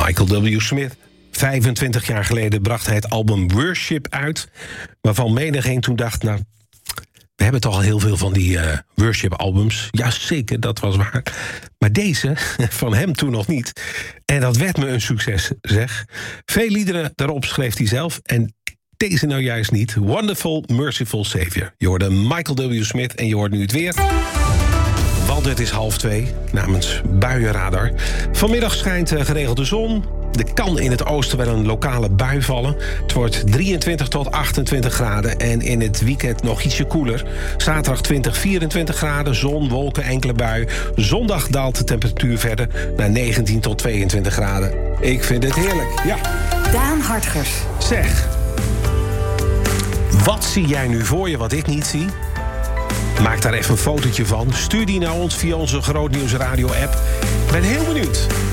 Michael W. Smith. 25 jaar geleden bracht hij het album Worship uit, waarvan menigeen toen dacht, nou, we hebben toch al heel veel van die worship-albums. Jazeker, dat was waar. Maar deze, van hem toen nog niet. En dat werd me een succes, zeg. Veel liederen daarop schreef hij zelf en deze nou juist niet. Wonderful, Merciful Savior. Je hoorde Michael W. Smith en je hoort nu het weer. Want het is 1:30 namens Buienradar. Vanmiddag schijnt geregeld de zon. Er kan in het oosten wel een lokale bui vallen. Het wordt 23 tot 28 graden en in het weekend nog ietsje koeler. Zaterdag 20, 24 graden, zon, wolken, enkele bui. Zondag daalt de temperatuur verder naar 19 tot 22 graden. Ik vind het heerlijk, ja. Daan Hartgers. Zeg, wat zie jij nu voor je wat ik niet zie? Maak daar even een fotootje van. Stuur die naar ons via onze Grootnieuws Radio app. Ik ben heel benieuwd.